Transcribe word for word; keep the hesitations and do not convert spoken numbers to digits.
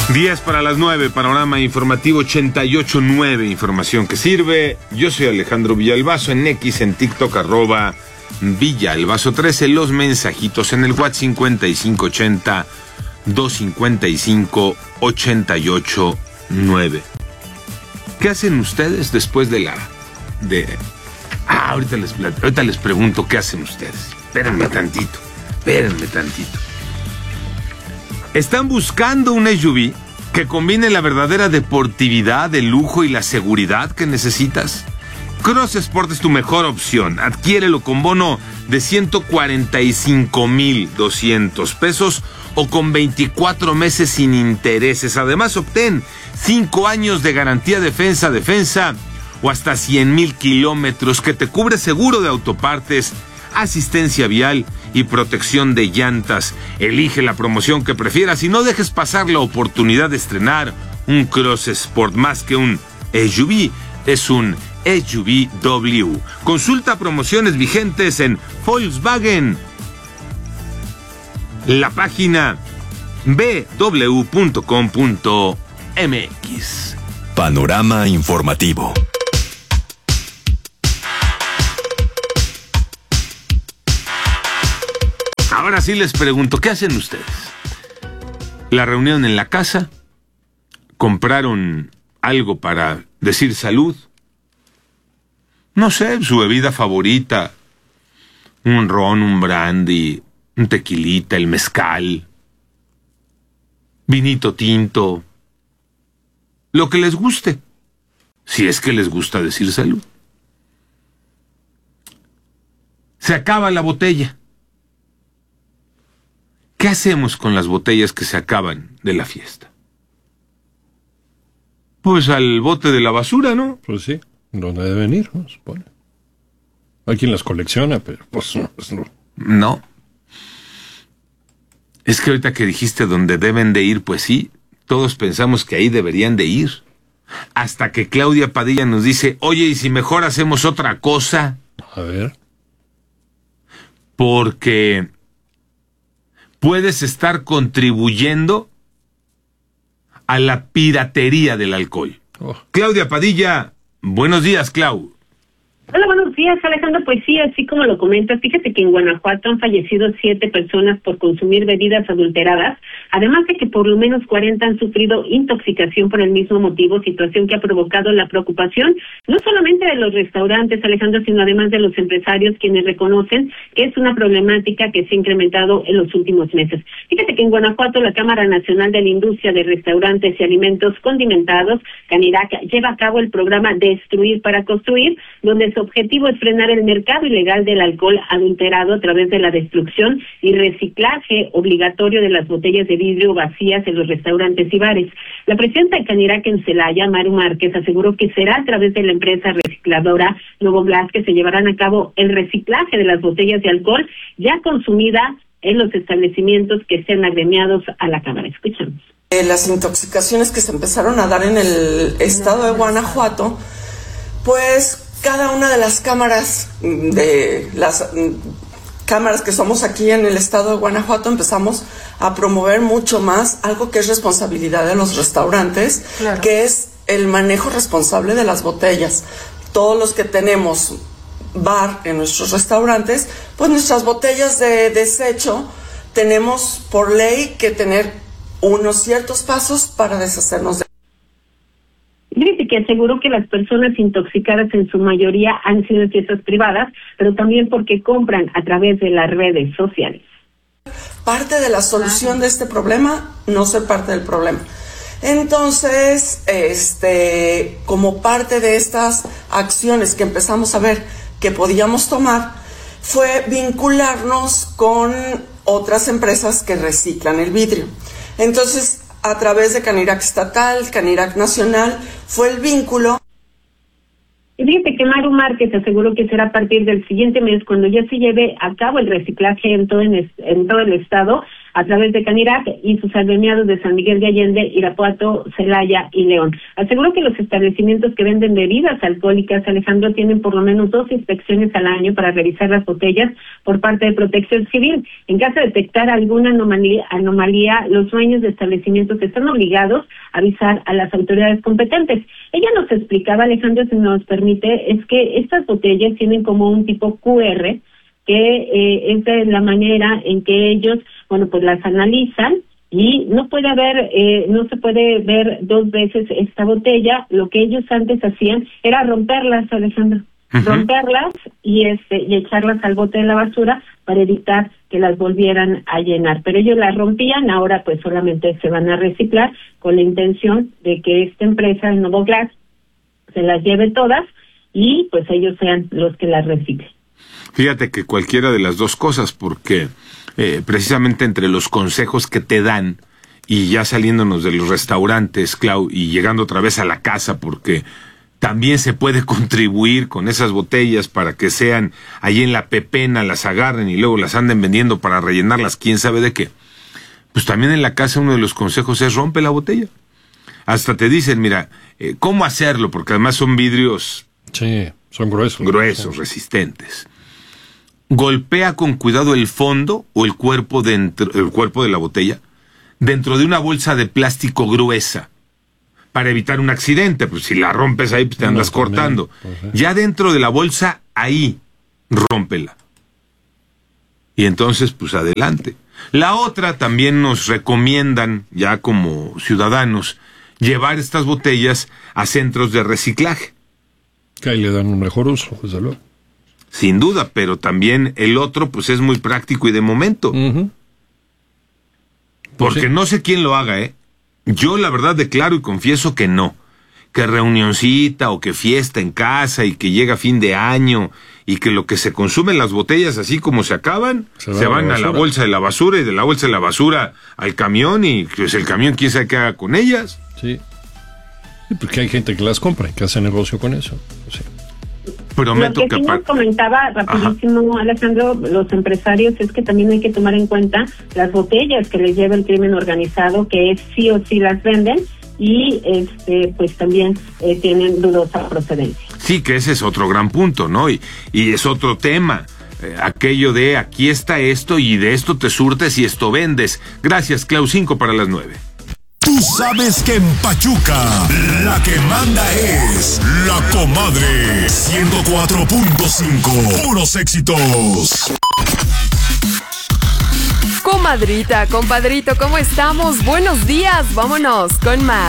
diez para las nueve, panorama informativo ochenta y ocho nueve, información que sirve. Yo soy Alejandro Villalbazo, en X, en TikTok, arroba Villalbazo trece, los mensajitos en el WhatsApp cincuenta y cinco ochenta, doscientos cincuenta y cinco, ochenta y ocho nueve. ¿Qué hacen ustedes después de la... de... Ah, ahorita les, ahorita les pregunto qué hacen ustedes. Espérenme tantito, espérenme tantito. ¿Están buscando un S U V que combine la verdadera deportividad, el lujo y la seguridad que necesitas? Cross Sport es tu mejor opción. Adquiérelo con bono de ciento cuarenta y cinco mil doscientos pesos o con veinticuatro meses sin intereses. Además, obtén cinco años de garantía defensa-defensa o hasta cien mil kilómetros que te cubre seguro de autopartes, asistencia vial y protección de llantas. Elige la promoción que prefieras y no dejes pasar la oportunidad de estrenar un Cross Sport. Más que un S U V, es un S U V W. Consulta promociones vigentes en Volkswagen. La página b w punto com punto m x. Panorama informativo. Ahora sí les pregunto, ¿qué hacen ustedes? ¿La reunión en la casa? ¿Compraron algo para decir salud? No sé, su bebida favorita. Un ron, un brandy, un tequilita, el mezcal. Vinito tinto. Lo que les guste. Si es que les gusta decir salud. Se acaba la botella. ¿Qué hacemos con las botellas que se acaban de la fiesta? Pues al bote de la basura, ¿no? Pues sí, donde deben ir, ¿no? Supone. Hay quien las colecciona, pero pues no. Pues no. No. Es que ahorita que dijiste donde deben de ir, pues sí, todos pensamos que ahí deberían de ir. Hasta que Claudia Padilla nos dice, oye, ¿y si mejor hacemos otra cosa? A ver. Porque puedes estar contribuyendo a la piratería del alcohol. Oh. Claudia Padilla, buenos días, Clau. Hola, buenos días, Alejandro. Pues sí, así como lo comentas, fíjate que en Guanajuato han fallecido siete personas por consumir bebidas adulteradas, además de que por lo menos cuarenta han sufrido intoxicación por el mismo motivo, situación que ha provocado la preocupación no solamente de los restaurantes, Alejandro, sino además de los empresarios, quienes reconocen que es una problemática que se ha incrementado en los últimos meses. Fíjate que en Guanajuato la Cámara Nacional de la Industria de Restaurantes y Alimentos Condimentados, CANIRAC, lleva a cabo el programa Destruir para Construir, donde su objetivo es frenar el mercado ilegal del alcohol adulterado a través de la destrucción y reciclaje obligatorio de las botellas de vidrio vacías en los restaurantes y bares. La presidenta de CANIRAC en Celaya, Maru Márquez, aseguró que será a través de la empresa recicladora Nuevo Blas que se llevarán a cabo el reciclaje de las botellas de alcohol ya consumida en los establecimientos que sean agremiados a la Cámara. Escuchamos. Eh, las intoxicaciones que se empezaron a dar en el estado de Guanajuato, pues cada una de las cámaras, de las cámaras que somos aquí en el estado de Guanajuato, empezamos a promover mucho más algo que es responsabilidad de los restaurantes, claro, que es el manejo responsable de las botellas. Todos los que tenemos bar en nuestros restaurantes, pues nuestras botellas de desecho tenemos por ley que tener unos ciertos pasos para deshacernos de. Dice que aseguró que las personas intoxicadas en su mayoría han sido en fiestas privadas, pero también porque compran a través de las redes sociales. Parte de la solución de este problema, no ser parte del problema. Entonces, este, como parte de estas acciones que empezamos a ver que podíamos tomar, fue vincularnos con otras empresas que reciclan el vidrio. Entonces, a través de CANIRAC estatal, CANIRAC nacional, fue el vínculo. Y fíjate que Maru Márquez aseguró que será a partir del siguiente mes cuando ya se lleve a cabo el reciclaje en todo, en, en todo el estado, a través de Canirac y sus agremiados de San Miguel de Allende, Irapuato, Celaya y León. Aseguró que los establecimientos que venden bebidas alcohólicas, Alejandro, tienen por lo menos dos inspecciones al año para revisar las botellas por parte de Protección Civil. En caso de detectar alguna anomalía, anomalía, los dueños de establecimientos están obligados a avisar a las autoridades competentes. Ella nos explicaba, Alejandro, si nos permite, es que estas botellas tienen como un tipo cu erre, que eh, esa es la manera en que ellos, bueno, pues las analizan y no puede haber, eh, no se puede ver dos veces esta botella. Lo que ellos antes hacían era romperlas, Alejandro, uh-huh. romperlas y este y echarlas al bote de la basura para evitar que las volvieran a llenar. Pero ellos las rompían, ahora pues solamente se van a reciclar con la intención de que esta empresa, Novoglass, se las lleve todas y pues ellos sean los que las reciclen. Fíjate que cualquiera de las dos cosas, porque eh, precisamente entre los consejos que te dan, y ya saliéndonos de los restaurantes, Clau, y llegando otra vez a la casa, porque también se puede contribuir con esas botellas para que sean allí en la pepena, las agarren y luego las anden vendiendo para rellenarlas, quién sabe de qué. Pues también en la casa uno de los consejos es rompe la botella. Hasta te dicen, mira, eh, ¿cómo hacerlo? Porque además son vidrios... Sí, son gruesos. Gruesos, sí. resistentes. Golpea con cuidado el fondo o el cuerpo dentro, el cuerpo de la botella dentro de una bolsa de plástico gruesa para evitar un accidente, pues si la rompes ahí pues te andas no, cortando. También, pues, ¿eh? Ya dentro de la bolsa, ahí, rómpela. Y entonces, pues adelante. La otra, también nos recomiendan, ya como ciudadanos, llevar estas botellas a centros de reciclaje. Que ahí le dan un mejor uso, desde luego. Sin duda, pero también el otro pues es muy práctico y de momento. Uh-huh. Porque pues sí. No sé quién lo haga, ¿eh? Yo la verdad declaro y confieso que no. Que reunioncita o que fiesta en casa y que llega fin de año y que lo que se consumen las botellas así como se acaban, se, se van a la bolsa de la basura y de la bolsa de la basura al camión y pues el camión quién sabe qué haga con ellas. Sí. Sí, porque hay gente que las compra y que hace negocio con eso. O sea. Prometo Lo que sí que nos comentaba rapidísimo, Ajá. Alejandro, los empresarios, es que también hay que tomar en cuenta las botellas que les lleva el crimen organizado, que es sí o sí las venden y este pues también eh, tienen dudosa procedencia. Sí, que ese es otro gran punto, ¿no? Y, y es otro tema, eh, aquello de aquí está esto y de esto te surtes y esto vendes. Gracias, Clau, cinco para las nueve. Tú sabes que en Pachuca la que manda es La Comadre ciento cuatro punto cinco. Puros éxitos. Comadrita, compadrito, ¿cómo estamos? Buenos días, vámonos con más.